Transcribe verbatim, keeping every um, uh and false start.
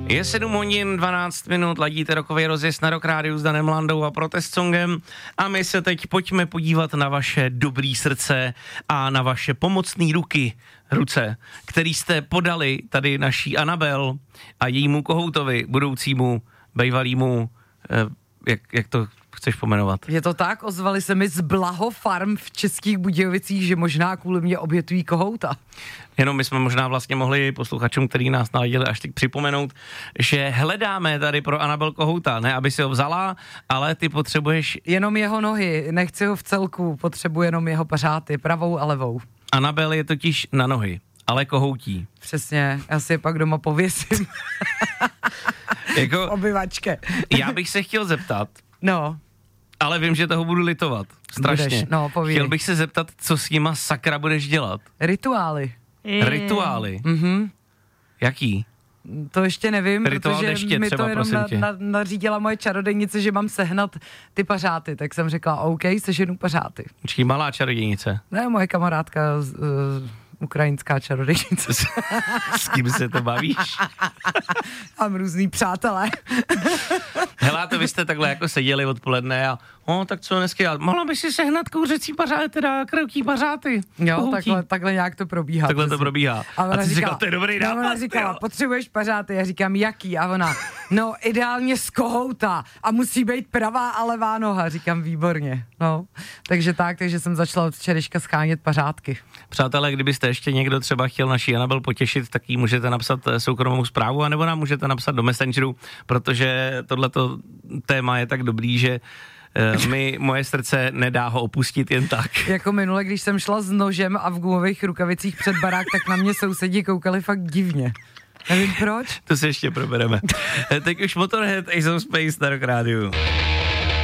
Je sedm hodin dvanáct minut, ladíte rokový rozjezd na Rock Rádiu s Danem Landou a Protest Songem a my se teď pojďme podívat na vaše dobrý srdce a na vaše pomocné ruky, ruce, který jste podali tady naší Anabel a jejímu kohoutovi, budoucímu, bejvalýmu, eh, jak, jak to chceš pomenovat? Je to tak, ozvali se mi z Blaho Farm v Českých Budějovicích, že možná kvůli mě obětují kohouta. Jenom my jsme možná vlastně mohli posluchačům, který nás naladili, až teď připomenout, že hledáme tady pro Anabel kohouta, ne aby si ho vzala, ale ty potřebuješ... Jenom jeho nohy, nechci ho v celku, potřebuji jenom jeho pařáty, pravou a levou. Anabel je totiž na nohy, ale kohoutí. Přesně, já si je pak doma pověsím. Jako, obyvačke. Já bych se chtěl zeptat, no. ale vím, že toho budu litovat. Strašně. Budeš, no, povídej. Chtěl bych se zeptat, co s nima sakra budeš dělat. Rituály. Rituály? Mhm. Jaký? To ještě nevím, Rituál protože deště mi třeba, to jenom na, na, nařídila moje čarodějnice, že mám sehnat ty pařáty, tak jsem řekla, OK, seženu pařáty. Počkej, malá čarodějnice. Ne, moje kamarádka, uh, ukrajinská čarodějnice. S kým se to bavíš? Mám různý přátelé. Hele, to vy jste takhle jako seděli odpoledne a o, tak co dneska dělat? Mohla by si sehnat kouřecí pařáty, teda krevký pařáty. Jo, takhle, takhle nějak to probíhá. Takhle to probíhá. A, a ty jsi říkala, to je dobrý nápad. Ona říkala, jo. Potřebuješ pařáty, já říkám, jaký? A ona, no ideálně z kohouta a musí být pravá a levá noha. Říkám, výborně. No, takže tak, takže jsem začala od včerejška schánět pařátky. Přátelé, kdybyste ještě někdo třeba chtěl naší Anabel potěšit, tak jí můžete napsat soukromou zprávu, anebo nám můžete napsat do Messengeru, protože tohleto téma je tak dobrý, že mi moje srdce nedá ho opustit jen tak. Jako minule, když jsem šla s nožem a v gumových rukavicích před barák, tak na mě sousedi koukali fakt divně. Nevím proč. To se ještě probereme. Teď už Motorhead, Ace of Space na Rock Rádiu.